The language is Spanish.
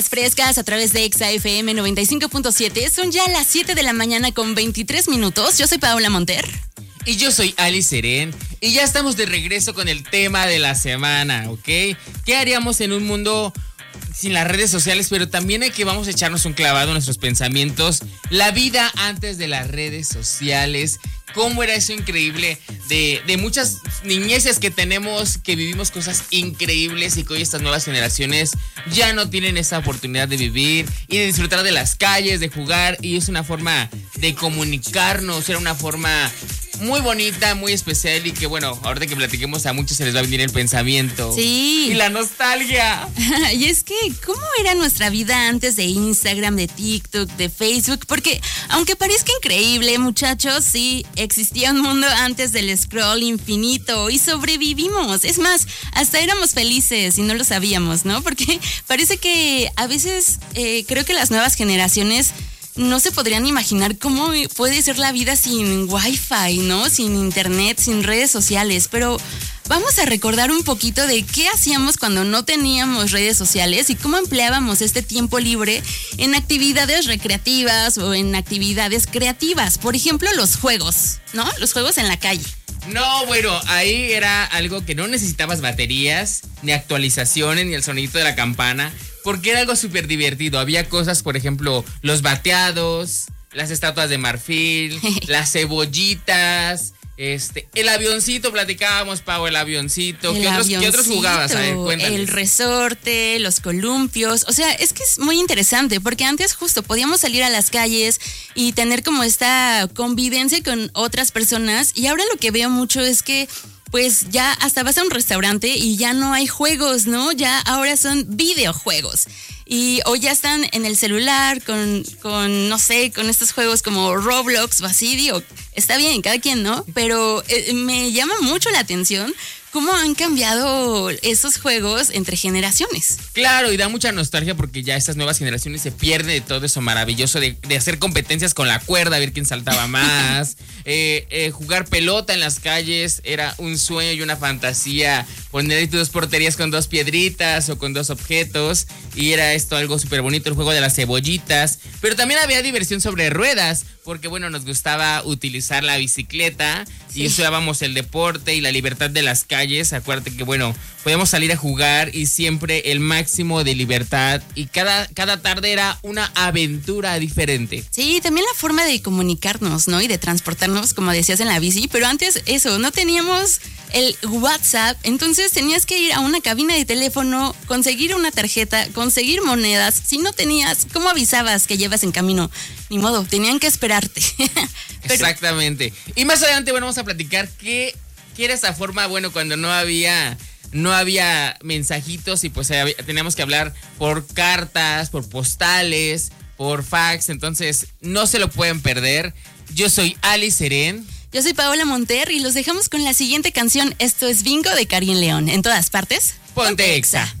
Frescas a través de Exa FM 95.7. Son ya las 7 de la mañana con 23 minutos. Yo soy Paola Monter. Y yo soy Ali Serén. Y ya estamos de regreso con el tema de la semana, ¿ok? ¿Qué haríamos en un mundo sin las redes sociales? Pero también hay que vamos a echarnos un clavado en nuestros pensamientos. La vida antes de las redes sociales. Cómo era eso increíble de muchas niñeces que tenemos, que vivimos cosas increíbles y que hoy estas nuevas generaciones ya no tienen esa oportunidad de vivir y de disfrutar de las calles, de jugar, y es una forma de comunicarnos, era una forma muy bonita, muy especial y que bueno, ahorita que platiquemos a muchos se les va a venir el pensamiento. Sí. Y la nostalgia. Y es que, ¿cómo era nuestra vida antes de Instagram, de TikTok, de Facebook? Porque, aunque parezca increíble, muchachos, sí, existía un mundo antes del scroll infinito y sobrevivimos. Es más, hasta éramos felices y no lo sabíamos, ¿no? Porque parece que a veces creo que las nuevas generaciones no se podrían imaginar cómo puede ser la vida sin Wi-Fi, ¿no? Sin internet, sin redes sociales. Pero vamos a recordar un poquito de qué hacíamos cuando no teníamos redes sociales y cómo empleábamos este tiempo libre en actividades recreativas o en actividades creativas. Por ejemplo, los juegos, ¿no? Los juegos en la calle. No, bueno, ahí era algo que no necesitabas baterías, ni actualizaciones, ni el sonidito de la campana, porque era algo súper divertido. Había cosas, por ejemplo, los bateados, las estatuas de marfil, las cebollitas, el avioncito, platicábamos, Pau, el avioncito. ¿Qué otros jugabas? A ver, cuéntanos. El resorte, los columpios. O sea, es que es muy interesante porque antes justo podíamos salir a las calles y tener como esta convivencia con otras personas, y ahora lo que veo mucho es que pues ya hasta vas a un restaurante y ya no hay juegos, ¿no? Ya ahora son videojuegos. O ya están en el celular con no sé, con estos juegos como Roblox o así, digo, está bien, cada quien, ¿no? Pero me llama mucho la atención cómo han cambiado esos juegos entre generaciones. Claro, y da mucha nostalgia porque ya estas nuevas generaciones se pierden de todo eso maravilloso de hacer competencias con la cuerda, a ver quién saltaba más. Jugar pelota en las calles era un sueño y una fantasía. Poner ahí 2 porterías con 2 piedritas o con 2 objetos. Y era esto algo súper bonito, el juego de las cebollitas. Pero también había diversión sobre ruedas, porque bueno, nos gustaba utilizar la bicicleta. Sí. Y usábamos el deporte y la libertad de las calles. Acuérdate que bueno, podíamos salir a jugar y siempre el máximo de libertad. Y cada tarde era una aventura diferente. Sí, también la forma de comunicarnos, ¿no? Y de transportarnos, como decías, en la bici. Pero antes eso, no teníamos el WhatsApp. Entonces tenías que ir a una cabina de teléfono, conseguir una tarjeta, conseguir monedas. Si no tenías, ¿cómo avisabas que llevas en camino? Ni modo, tenían que esperarte. Exactamente. Y más adelante, bueno, vamos a platicar qué era esa forma, bueno, cuando no había mensajitos y pues teníamos que hablar por cartas, por postales, por fax. Entonces, no se lo pueden perder. Yo soy Ali Serén. Yo soy Paola Monter y los dejamos con la siguiente canción. Esto es Bingo de Karin León. En todas partes, ponte Exa.